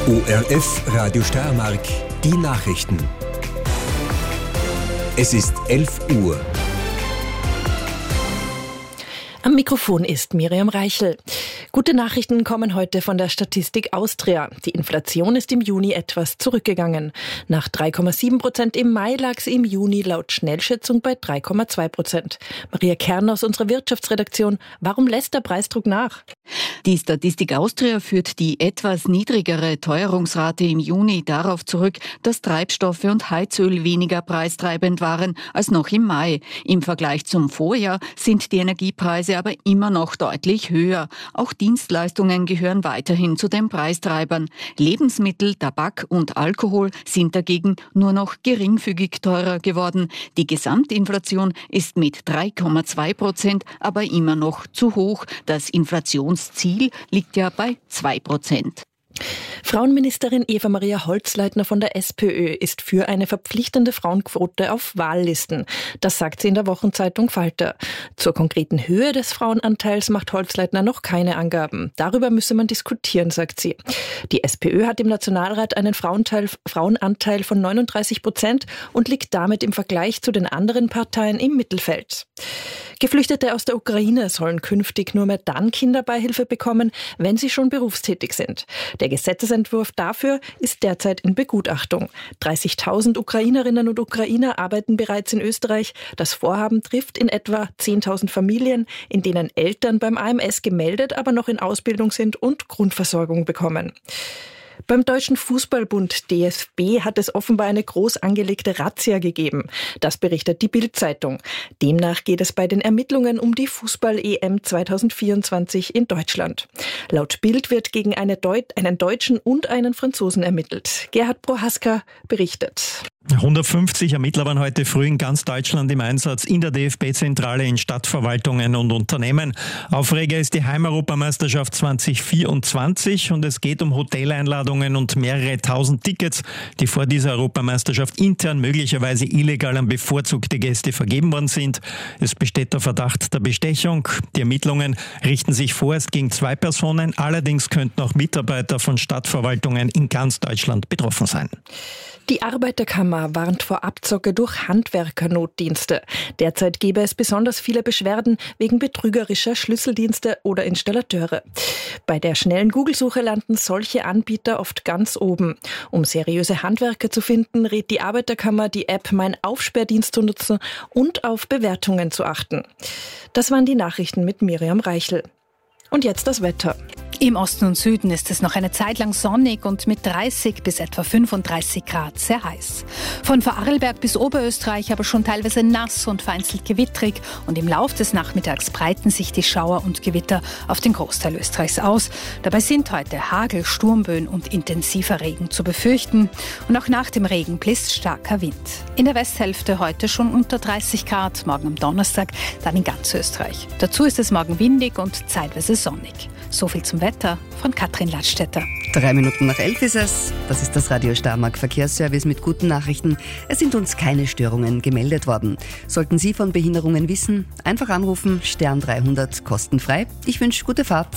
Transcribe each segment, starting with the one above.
ORF Radio Steiermark, die Nachrichten. Es ist 11 Uhr. Am Mikrofon ist Miriam Reichel. Gute Nachrichten kommen heute von der Statistik Austria. Die Inflation ist im Juni etwas zurückgegangen. Nach 3,7% im Mai lag sie im Juni laut Schnellschätzung bei 3,2%. Maria Kern aus unserer Wirtschaftsredaktion. Warum lässt der Preisdruck nach? Die Statistik Austria führt die etwas niedrigere Teuerungsrate im Juni darauf zurück, dass Treibstoffe und Heizöl weniger preistreibend waren als noch im Mai. Im Vergleich zum Vorjahr sind die Energiepreise aber immer noch deutlich höher. Auch Dienstleistungen gehören weiterhin zu den Preistreibern. Lebensmittel, Tabak und Alkohol sind dagegen nur noch geringfügig teurer geworden. Die Gesamtinflation ist mit 3,2% aber immer noch zu hoch. Das Inflationsziel liegt ja bei 2%. Frauenministerin Eva-Maria Holzleitner von der SPÖ ist für eine verpflichtende Frauenquote auf Wahllisten. Das sagt sie in der Wochenzeitung Falter. Zur konkreten Höhe des Frauenanteils macht Holzleitner noch keine Angaben. Darüber müsse man diskutieren, sagt sie. Die SPÖ hat im Nationalrat einen Frauenanteil von 39% und liegt damit im Vergleich zu den anderen Parteien im Mittelfeld. Geflüchtete aus der Ukraine sollen künftig nur mehr dann Kinderbeihilfe bekommen, wenn sie schon berufstätig sind. Der Gesetzesentwurf dafür ist derzeit in Begutachtung. 30.000 Ukrainerinnen und Ukrainer arbeiten bereits in Österreich. Das Vorhaben trifft in etwa 10.000 Familien, in denen Eltern beim AMS gemeldet, aber noch in Ausbildung sind und Grundversorgung bekommen. Beim Deutschen Fußballbund DFB hat es offenbar eine groß angelegte Razzia gegeben. Das berichtet die Bild-Zeitung. Demnach geht es bei den Ermittlungen um die Fußball-EM 2024 in Deutschland. Laut Bild wird gegen einen Deutschen und einen Franzosen ermittelt. Gerhard Prohaska berichtet. 150 Ermittler waren heute früh in ganz Deutschland im Einsatz in der DFB-Zentrale, in Stadtverwaltungen und Unternehmen. Aufreger ist die Heimeuropameisterschaft 2024 und es geht um Hoteleinladungen und mehrere tausend Tickets, die vor dieser Europameisterschaft intern möglicherweise illegal an bevorzugte Gäste vergeben worden sind. Es besteht der Verdacht der Bestechung. Die Ermittlungen richten sich vorerst gegen 2 Personen. Allerdings könnten auch Mitarbeiter von Stadtverwaltungen in ganz Deutschland betroffen sein. Die Arbeiterkammer warnt vor Abzocke durch Handwerkernotdienste. Derzeit gäbe es besonders viele Beschwerden wegen betrügerischer Schlüsseldienste oder Installateure. Bei der schnellen Google-Suche landen solche Anbieter oft ganz oben. Um seriöse Handwerker zu finden, rät die Arbeiterkammer, die App Mein Aufsperrdienst zu nutzen und auf Bewertungen zu achten. Das waren die Nachrichten mit Miriam Reichel. Und jetzt das Wetter. Im Osten und Süden ist es noch eine Zeit lang sonnig und mit 30 bis etwa 35 Grad sehr heiß. Von Vorarlberg bis Oberösterreich aber schon teilweise nass und vereinzelt gewittrig und im Lauf des Nachmittags breiten sich die Schauer und Gewitter auf den Großteil Österreichs aus. Dabei sind heute Hagel, Sturmböen und intensiver Regen zu befürchten und auch nach dem Regen bläst starker Wind. In der Westhälfte heute schon unter 30 Grad, morgen am Donnerstag dann in ganz Österreich. Dazu ist es morgen windig und zeitweise sonnig. So viel zum Wetter von Katrin Ladstätter. 3 Minuten nach 11 ist es. Das ist das Radio Steiermark Verkehrsservice mit guten Nachrichten. Es sind uns keine Störungen gemeldet worden. Sollten Sie von Behinderungen wissen, einfach anrufen, Stern 300 kostenfrei. Ich wünsche gute Fahrt.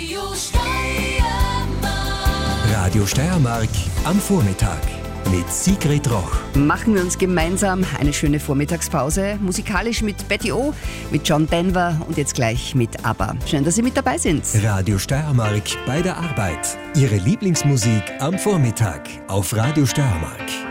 Radio Steiermark am Vormittag mit Sigrid Roch. Machen wir uns gemeinsam eine schöne Vormittagspause. Musikalisch mit Betty O, mit John Denver und jetzt gleich mit ABBA. Schön, dass Sie mit dabei sind. Radio Steiermark bei der Arbeit. Ihre Lieblingsmusik am Vormittag auf Radio Steiermark.